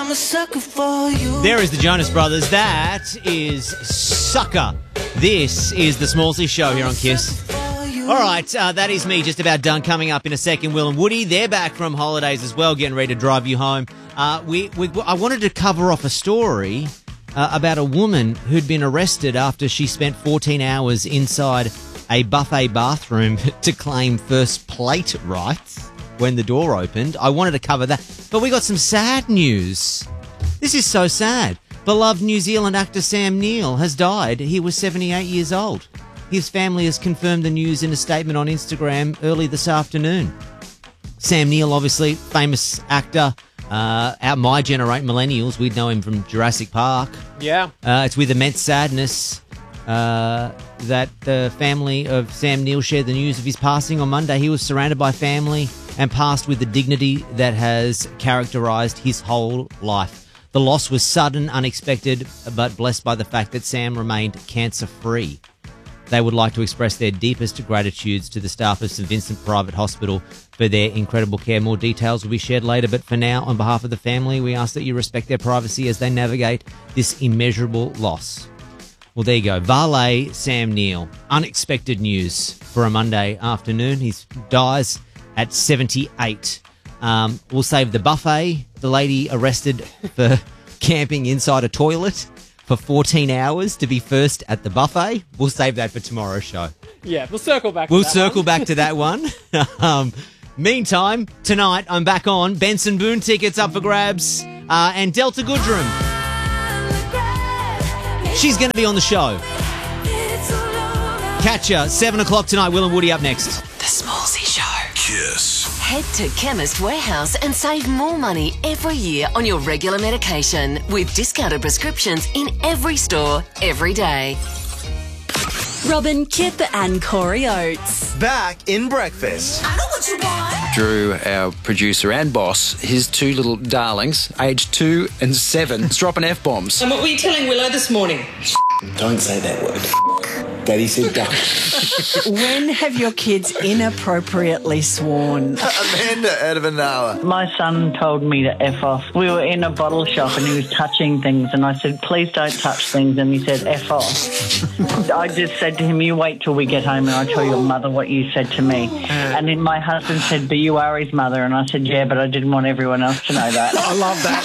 I'm a sucker for you. There is the Jonas Brothers. That is Sucker. This is the Smallsy Show here on Kiss. All right, that is me just about done. Coming up in a second, Will and Woody. They're back from holidays as well, getting ready to drive you home. I wanted to cover off a story about a woman who'd been arrested after she spent 14 hours inside a buffet bathroom to claim first plate rights when the door opened. I wanted to cover that, but we got some sad news. This is so sad. Beloved New Zealand actor Sam Neill has died. He was 78 years old. His family has confirmed the news in a statement on Instagram early this afternoon. Sam Neill, obviously, famous actor, my generation, millennials, we'd know him from Jurassic Park. Yeah. It's with immense sadness that the family of Sam Neill shared the news of his passing on Monday. He was surrounded by family and passed with the dignity that has characterised his whole life. The loss was sudden, unexpected, but blessed by the fact that Sam remained cancer-free. They would like to express their deepest gratitudes to the staff of St Vincent Private Hospital for their incredible care. More details will be shared later, but for now, on behalf of the family, we ask that you respect their privacy as they navigate this immeasurable loss. Well, there you go. Valet Sam Neill. Unexpected news for a Monday afternoon. He dies at 78. We'll save the buffet. The lady arrested for camping inside a toilet for 14 hours to be first at the buffet. We'll save that for tomorrow's show. Yeah, we'll circle back to We'll that circle one. back to that one. Meantime, tonight I'm back on. Benson Boone tickets up for grabs. And Delta Goodrum. She's going to be on the show. Catch her 7 o'clock tonight. Will and Woody up next. The Smallsy Show. Kiss. Head to Chemist Warehouse and save more money every year on your regular medication with discounted prescriptions in every store, every day. Robin, Kip and Corey Oates. Back in breakfast. I know what you want. Drew, our producer and boss, his two little darlings, aged 2 and 7, is dropping F-bombs. And what were you telling Willow this morning? Don't say that word. Daddy said duck. When have your kids inappropriately sworn? Amanda out of an hour. My son told me to F off. We were in a bottle shop and he was touching things and I said, please don't touch things, and he said, F off. I just said to him, you wait till we get home and I'll tell your mother what you said to me. And then my husband said, but you are his mother. And I said, yeah, but I didn't want everyone else to know that. I love that.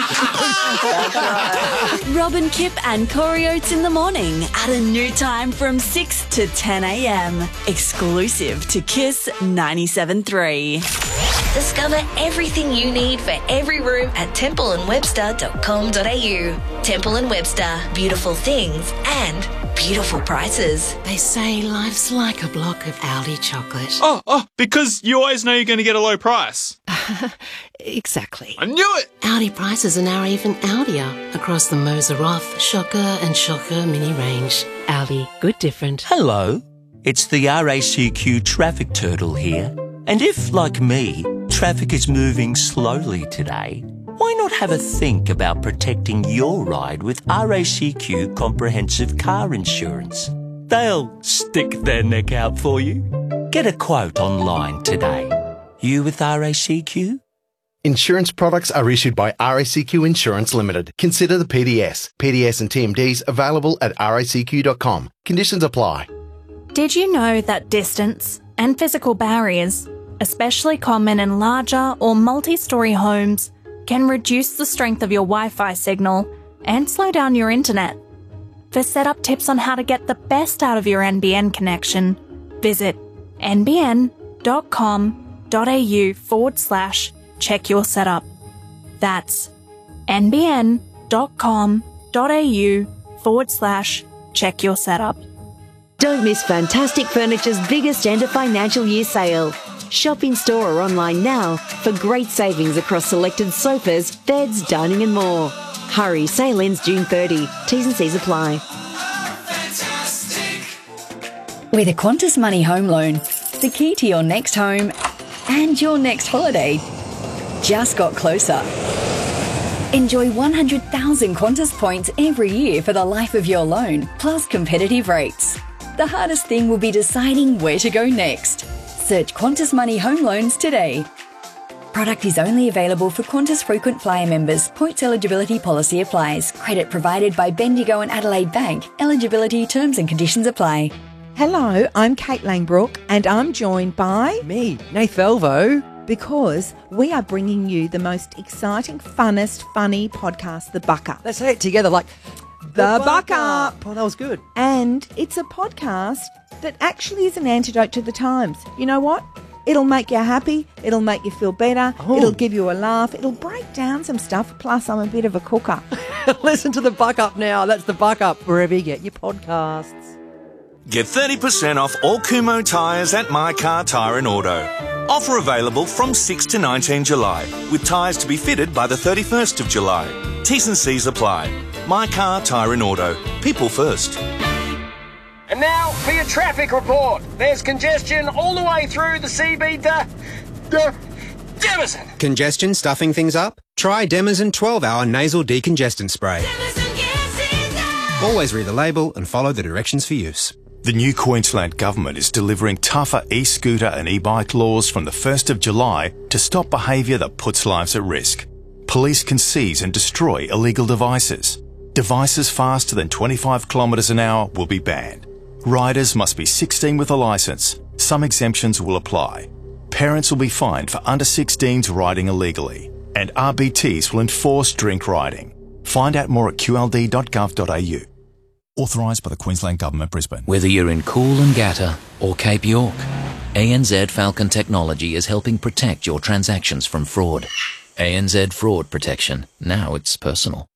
That's right. Robin, Kip and Corey Oates in the morning at a new time from 6 to 10 a.m. Exclusive to Kiss 97.3. Discover everything you need for every room at templeandwebster.com.au. Temple & Webster. Beautiful things and beautiful prices. They say life's like a block of Aldi chocolate. Oh, because you always know you're going to get a low price. Exactly. I knew it! Aldi prices are now even Aldier across the Moser Roth, Shocker and Shocker mini range. Aldi, good different. Hello, it's the RACQ Traffic Turtle here. And if, like me, traffic is moving slowly today, why not have a think about protecting your ride with RACQ Comprehensive Car Insurance? They'll stick their neck out for you. Get a quote online today. You with RACQ? Insurance products are issued by RACQ Insurance Limited. Consider the PDS. PDS and TMDs available at racq.com. Conditions apply. Did you know that distance and physical barriers, especially common in larger or multi-storey homes, can reduce the strength of your Wi-Fi signal and slow down your internet? For setup tips on how to get the best out of your NBN connection, visit nbn.com.au/check your setup. That's nbn.com.au/check your setup. Don't miss Fantastic Furniture's biggest end of financial year sale. Shop in store or online now for great savings across selected sofas, beds, dining and more. Hurry, sale ends June 30. T's and C's apply. With a Qantas Money home loan, the key to your next home and your next holiday just got closer. Enjoy 100,000 Qantas points every year for the life of your loan, plus competitive rates. The hardest thing will be deciding where to go next. Search Qantas Money home loans today. Product is only available for Qantas frequent flyer members. Points eligibility policy applies. Credit provided by Bendigo and Adelaide Bank. Eligibility terms and conditions apply. Hello, I'm Kate Langbrook and I'm joined by... me, Nath Velvo. Because we are bringing you the most exciting, funnest, funny podcast, The Buck Up. Let's say it together like... The Buck Up. Oh, that was good. And it's a podcast that actually is an antidote to the times. You know what? It'll make you happy. It'll make you feel better. Oh. It'll give you a laugh. It'll break down some stuff. Plus, I'm a bit of a cooker. Listen to The Buck Up now. That's The Buck Up, wherever you get your podcasts. Get 30% off all Kumho tyres at My Car Tyre and Auto. Offer available from 6 to 19 July, with tyres to be fitted by the 31st of July. T's and C's apply. My Car Tyre and Auto. People first. And now for your traffic report. There's congestion all the way through the CB Demison. Congestion stuffing things up? Try Demison 12-hour nasal decongestant spray. Always read the label and follow the directions for use. The new Queensland Government is delivering tougher e-scooter and e-bike laws from the 1st of July to stop behaviour that puts lives at risk. Police can seize and destroy illegal devices. Devices faster than 25 kilometres an hour will be banned. Riders must be 16 with a licence. Some exemptions will apply. Parents will be fined for under 16s riding illegally. And RBTs will enforce drink riding. Find out more at qld.gov.au. Authorised by the Queensland Government, Brisbane. Whether you're in Coolangatta or Cape York, ANZ Falcon Technology is helping protect your transactions from fraud. ANZ Fraud Protection. Now it's personal.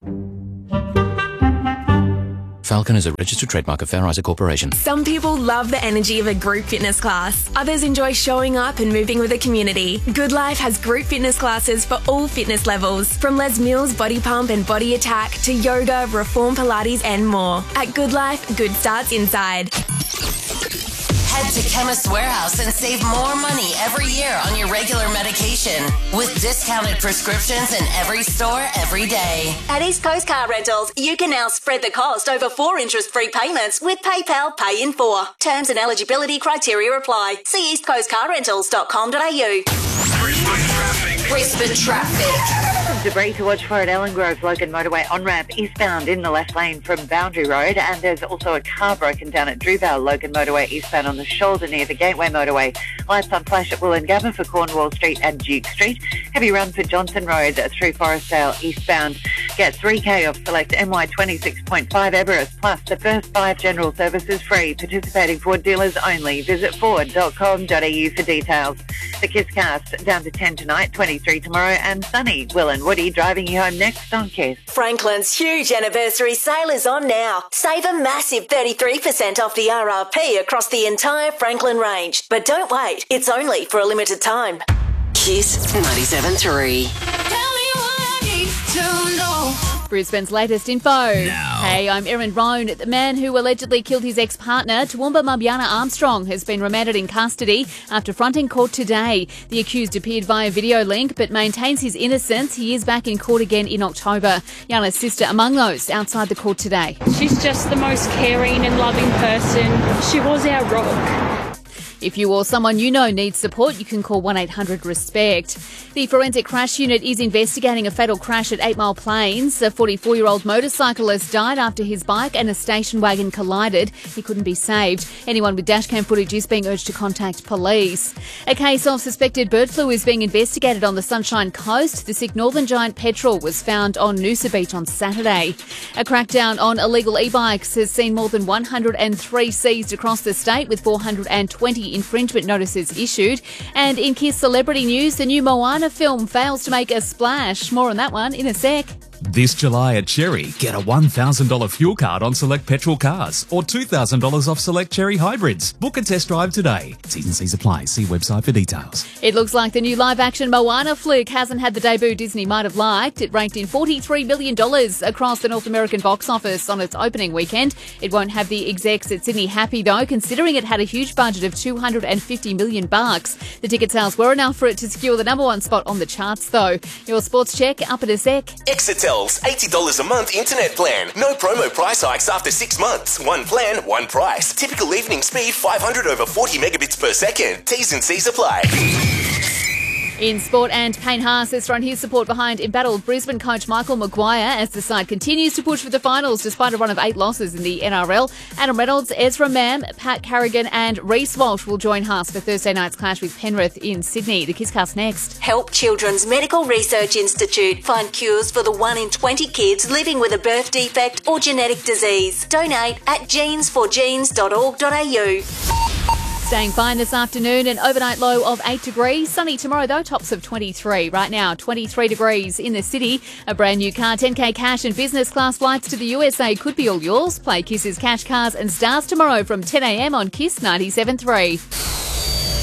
Falcon is a registered trademark of Fair Isaac Corporation. Some people love the energy of a group fitness class. Others enjoy showing up and moving with the community. Good Life has group fitness classes for all fitness levels, from Les Mills Body Pump and Body Attack to yoga, Reform Pilates and more. At Good Life, good starts inside. Head to Chemist Warehouse and save more money every year on your regular medication with discounted prescriptions in every store every day. At East Coast Car Rentals, you can now spread the cost over 4 interest-free payments with PayPal Pay in 4. Terms and eligibility criteria apply. See eastcoastcarrentals.com.au. Brisbane traffic. Debris to watch for at Ellen Grove Logan Motorway on-ramp eastbound in the left lane from Boundary Road, and there's also a car broken down at Drewvale Logan Motorway eastbound on the shoulder near the Gateway Motorway. Lights on flash at Wollongabba for Cornwall Street and Duke Street. Heavy run for Johnson Road through Forestdale eastbound. Get 3K off select MY26.5 Everest, plus the first 5 general services free. Participating Ford dealers only. Visit ford.com.au for details. The KISS-cast down to 10 tonight, 23 tomorrow, and sunny. Will and Woody driving you home next on KISS. Franklin's huge anniversary sale is on now. Save a massive 33% off the RRP across the entire Franklin range. But don't wait, it's only for a limited time. KISS 97.3. Brisbane's latest info. Hey, I'm Erin Roan. The man who allegedly killed his ex-partner, Toowoomba Mabiana Armstrong, has been remanded in custody after fronting court today. The accused appeared via video link but maintains his innocence. He is back in court again in October. Yana's sister among those outside the court today. She's just the most caring and loving person. She was our rock. If you or someone you know needs support, you can call 1-800-RESPECT. The Forensic Crash Unit is investigating a fatal crash at 8 Mile Plains. A 44-year-old motorcyclist died after his bike and a station wagon collided. He couldn't be saved. Anyone with dashcam footage is being urged to contact police. A case of suspected bird flu is being investigated on the Sunshine Coast. The sick northern giant petrel was found on Noosa Beach on Saturday. A crackdown on illegal e-bikes has seen more than 103 seized across the state, with 420 infringement notices issued. And in KISS celebrity news, the new Moana film fails to make a splash. More on that one in a sec. This July at Cherry, get a $1,000 fuel card on select petrol cars or $2,000 off select Cherry hybrids. Book a test drive today. T's and C's apply. See website for details. It looks like the new live-action Moana flick hasn't had the debut Disney might have liked. It raked in $43 million across the North American box office on its opening weekend. It won't have the execs at Sydney happy, though, considering it had a huge budget of $250 million. The ticket sales were enough for it to secure the #1 spot on the charts, though. Your sports check up in a sec. Exetel's $80 a month internet plan. No promo price hikes after 6 months. One plan, one price. Typical evening speed 500 over 40 megabits per second. T's and C's apply. In sport, and Payne Haas has thrown his support behind embattled Brisbane coach Michael Maguire as the side continues to push for the finals despite a run of 8 losses in the NRL. Adam Reynolds, Ezra Mam, Pat Carrigan and Reece Walsh will join Haas for Thursday night's clash with Penrith in Sydney. The Kisscast next. Help Children's Medical Research Institute find cures for the 1 in 20 kids living with a birth defect or genetic disease. Donate at genes4genes.org.au. Staying fine this afternoon, an overnight low of 8 degrees. Sunny tomorrow though, tops of 23. Right now, 23 degrees in the city. A brand new car, 10k cash and business class flights to the USA could be all yours. Play Kiss's Cash, Cars and Stars tomorrow from 10 a.m. on Kiss 97.3.